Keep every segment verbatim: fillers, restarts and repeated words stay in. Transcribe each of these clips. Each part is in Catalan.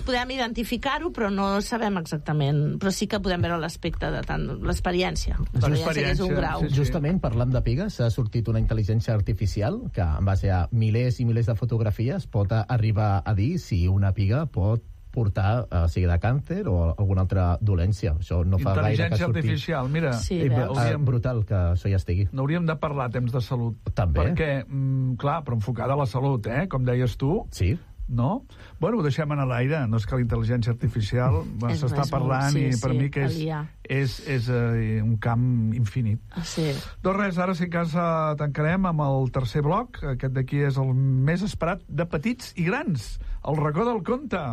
Podem identificar-ho, però no sabem exactament. Però sí que podem veure l'aspecte de tant l'experiència. L'experiència que és un grau. Sí, sí. Justament, parlant de pigues, ha sortit una intel·ligència artificial que, en base a milers i milers de fotografies, pot arribar a dir si una piga pot portar, uh, sigui de càncer o alguna altra dolència. Això no fa gaire que Intel·ligència artificial, mira. Sí, I, hauríem... brutal que això ja estigui. N'hauríem de parlar a temps de salut. També. Perquè, mm, clar, però enfocada a la salut, eh? Com deies tu. Sí. No? Bueno, ho deixem en l'aire. No és que la intel·ligència artificial s'està parlant sí, i per sí, mi que és, és, és uh, un camp infinit. Ah, sí. Doncs res, ara sí que tancarem amb el tercer bloc. Aquest d'aquí és el més esperat de petits i grans. El racó del conte.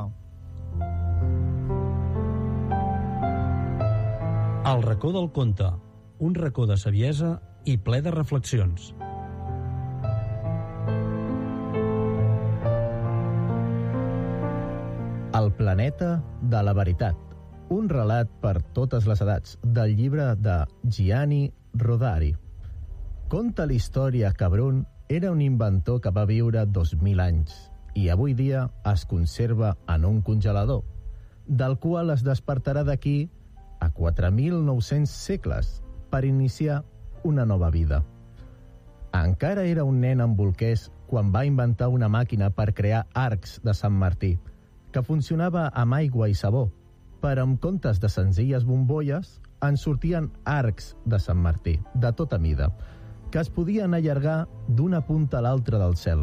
El racó del conte. Un racó de saviesa i ple de reflexions. El planeta de la veritat. Un relat per totes les edats, del llibre de Gianni Rodari. Conta la història que Brun era un inventor que va viure dos mil anys i avui dia es conserva en un congelador, del qual es despertarà d'aquí a quatre mil nou-cents segles per iniciar una nova vida. Encara era un nen amb bolquers quan va inventar una màquina per crear arcs de Sant Martí, que funcionava amb aigua i sabó, però en comptes de senzilles bombolles en sortien arcs de Sant Martí, de tota mida, que es podien allargar d'una punta a l'altra del cel.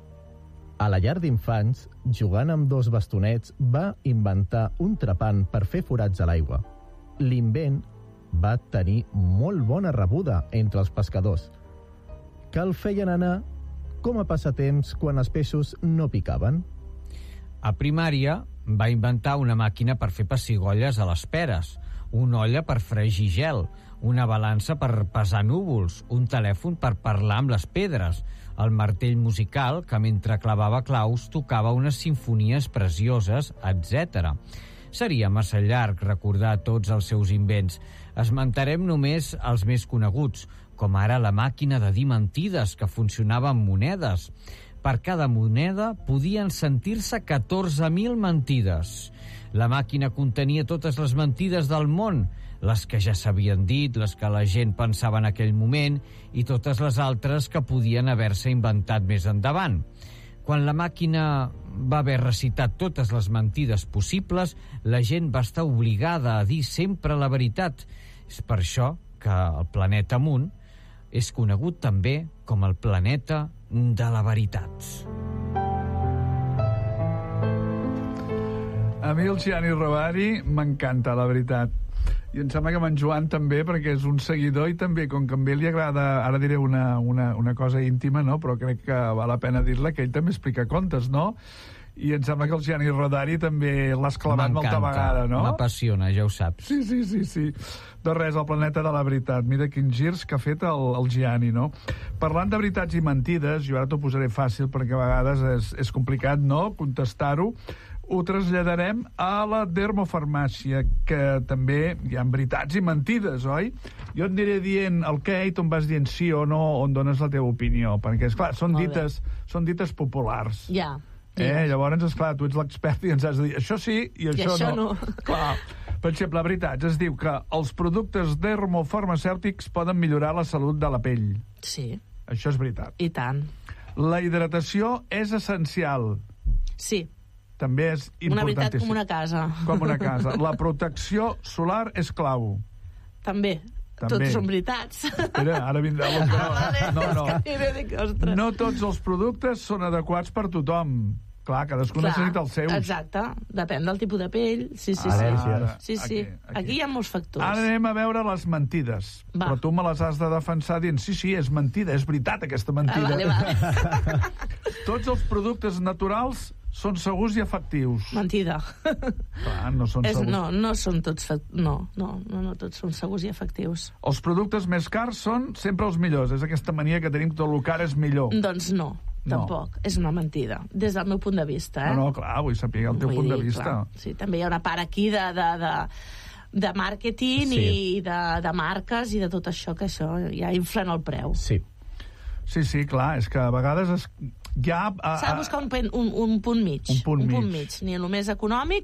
A la llar d'infants, jugant amb dos bastonets, va inventar un trepant per fer forats a l'aigua. L'invent va tenir molt bona rebuda entre els pescadors, que el feien anar com a passatemps quan els peixos no picaven. A primària va inventar una màquina per fer pessigolles a les peres, una olla per fregir gel, una balança per pesar núvols, un telèfon per parlar amb les pedres, el martell musical que mentre clavava claus tocava unes simfonies precioses, etcètera. Seria massa llarg recordar tots els seus invents. Esmentarem només els més coneguts, com ara la màquina de dir mentides que funcionava amb monedes. Per cada moneda podien sentir-se catorze mil mentides. La màquina contenia totes les mentides del món, les que ja s'havien dit, les que la gent pensava en aquell moment i totes les altres que podien haver-se inventat més endavant. Quan la màquina va haver recitat totes les mentides possibles, la gent va estar obligada a dir sempre la veritat. És per això que el planeta Amunt és conegut també com el planeta de la veritat. A mi el Gianni Rodari m'encanta, la veritat. I em sembla que en Joan també, perquè és un seguidor i també, com que a ell li agrada, ara diré una, una, una cosa íntima, no? Però crec que val la pena dir-la, que ell també explica contes, no? I em sembla que el Gianni Rodari també l'has clavat molta vegada, no? M'apassiona, ja ho saps. Sí, sí, sí, sí. Doncs res, el planeta de la veritat. Mira quins girs que ha fet el, el Gianni, no? Parlant de veritats i mentides, jo ara t'ho posaré fàcil perquè a vegades és, és complicat, no?, contestar-ho. Ho traslladarem a la dermofarmàcia, que també hi ha veritats i mentides, oi? Jo et aniré dient el què i tu em vas dient sí o no, on dones la teva opinió, perquè, esclar, són dites, són dites populars. Ja. Eh? Llavors, esclar, tu ets l'expert i ens has de dir això sí i això, I això no. no. Clar. Per exemple, la veritat, es diu que els productes dermofarmacèutics poden millorar la salut de la pell. Sí. Això és veritat. I tant. La hidratació és essencial. Sí. També és importantíssim. Una veritat com una casa. Com una casa. La protecció solar és clau. També. També. Tots són veritats. Espera, ara vindrà el que... Ah, vale. No, no. Dic, no tots els productes són adequats per tothom. Clar, cadascú Clar, necessita els seus. Exacte. Depèn del tipus de pell. Sí, sí, Ara, sí. ara, sí, sí. aquí, aquí. Aquí hi ha molts factors. Ara anem a veure les mentides. Va. Però tu me les has de defensar dient sí, sí, és mentida, és veritat aquesta mentida. Ah, vale, vale. Tots els productes naturals són segurs i efectius. Mentida. Clar, no són És, segurs. no, no són tots... No, no, no, no, tots són segurs i efectius. Els productes més cars són sempre els millors. És aquesta mania que tenim que tot el car és millor. Doncs no, tampoc. No. És una mentida, des del meu punt de vista. Eh? No, no, clar, vull saber el teu vull punt dir, de vista. Clar. Sí, també hi ha una part aquí de... de, de de màrqueting sí. i de, de marques i de tot això, que això ja inflen el preu. Sí. Sí, sí, clar, és que a vegades es... ja... S'ha de buscar un, pen- un, un punt mig. Un punt un punt mig. mig. Ni el més econòmic